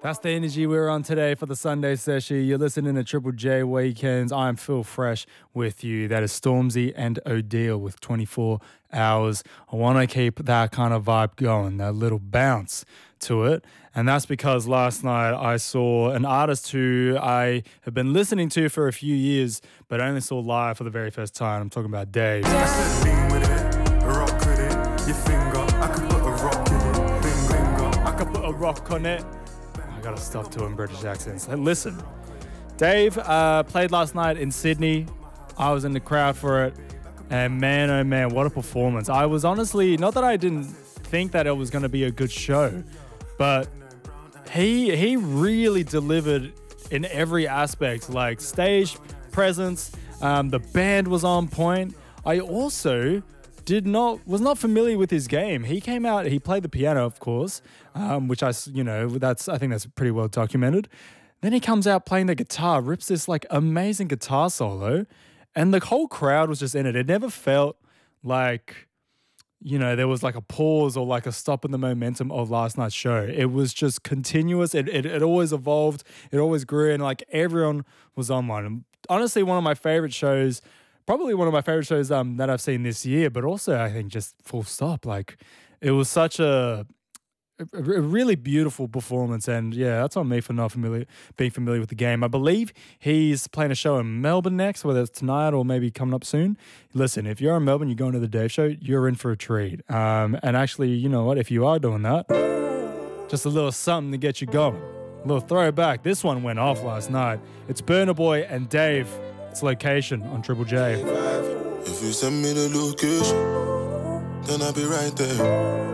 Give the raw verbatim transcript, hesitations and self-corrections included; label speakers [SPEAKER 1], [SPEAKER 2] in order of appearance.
[SPEAKER 1] That's the energy we're on today for the Sunday session. You're listening to Triple J Weekends. I'm Phil Fresh with you. That is Stormzy and Odile with twenty-four hours. I want to keep that kind of vibe going, that little bounce to it. And that's because last night I saw an artist who I have been listening to for a few years, but I only saw live for the very first time. I'm talking about Dave.
[SPEAKER 2] I said lean with it, rock with it, your finger, I could put a rock in it, finger,
[SPEAKER 1] I could put a rock on it. I gotta stop doing British accents. Hey, listen, Dave uh, played last night in Sydney. I was in the crowd for it, and man, oh man, what a performance! I was honestly, not that I didn't think that it was going to be a good show, but he he really delivered in every aspect, like stage presence. Um, the band was on point. I also did not was not familiar with his game. He came out, he played the piano, of course, um, which I, you know, that's I think that's pretty well documented. Then he comes out playing the guitar, rips this like amazing guitar solo, and the whole crowd was just in it. It never felt like, you know, there was like a pause or like a stop in the momentum of last night's show. It was just continuous. It it, it always evolved. It always grew, and like everyone was on one. And honestly, one of my favorite shows. Probably one of my favorite shows um, that I've seen this year, but also I think just full stop. Like it was such a, a, a really beautiful performance, and yeah, that's on me for not familiar being familiar with the game. I believe he's playing a show in Melbourne next, whether it's tonight or maybe coming up soon. Listen, if you're in Melbourne, you're going to the Dave Show, you're in for a treat. Um, and actually, you know what? If you are doing that, just a little something to get you going, a little throwback. This one went off last night. It's Burna Boy and Dave. It's Location on Triple J.
[SPEAKER 2] If you send me the location, then I'll be right there.